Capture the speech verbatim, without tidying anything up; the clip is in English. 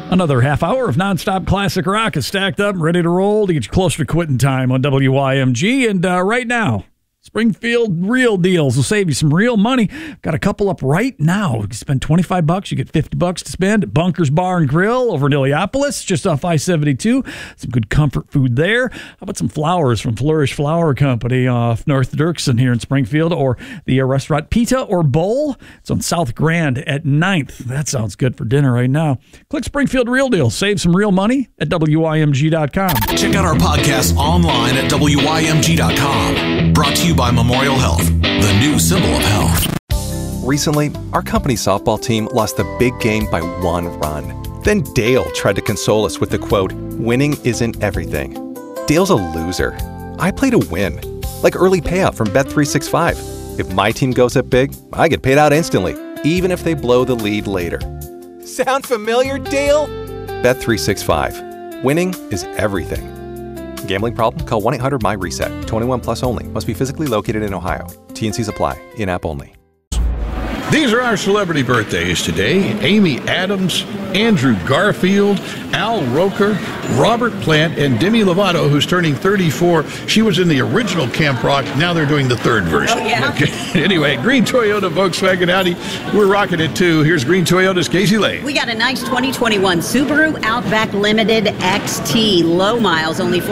Another half hour of nonstop classic rock is stacked up and ready to roll to get you closer to quitting time on W Y M G. And uh, right now, Springfield Real Deals will save you some real money. Got a couple up right now. You spend twenty-five bucks, you get fifty bucks to spend at Bunker's Bar and Grill over in Illiopolis, just off I seventy-two. Some good comfort food there. How about some flowers from Flourish Flower Company off North Dirksen here in Springfield, or the uh, restaurant Pita or Bowl. It's on South Grand at ninth. That sounds good for dinner right now. Click Springfield Real Deals. Save some real money at W Y M G dot com. Check out our podcast online at W Y M G dot com. Brought to you by Memorial Health, the new symbol of health. Recently, our company softball team lost the big game by one run. Then Dale tried to console us with the quote, "Winning isn't everything." Dale's a loser. I play to win. Like early payout from Bet three sixty-five. If my team goes up big, I get paid out instantly, even if they blow the lead later. Sound familiar, Dale? Bet three sixty-five. Winning is everything. Gambling problem? Call one eight hundred M Y reset. twenty-one plus only. Must be physically located in Ohio. T N Cs apply. In-app only. These are our celebrity birthdays today. Amy Adams, Andrew Garfield, Al Roker, Robert Plant, and Demi Lovato, who's turning thirty-four. She was in the original Camp Rock. Now they're doing the third version. Oh, yeah. Okay. Anyway, Green Toyota, Volkswagen, Audi. We're rocking it, too. Here's Green Toyota's Casey Lane. We got a nice twenty twenty-one Subaru Outback Limited X T. Low miles, only four